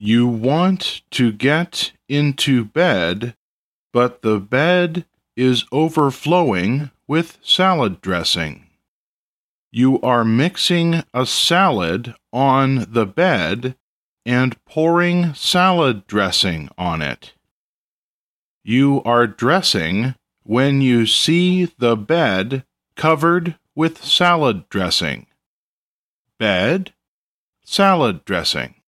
You want to get into bed, but the bed is overflowing with salad dressing. You are mixing a salad on the bed and pouring salad dressing on it. You are dressing when you see the bed covered with salad dressing. Bed, salad dressing.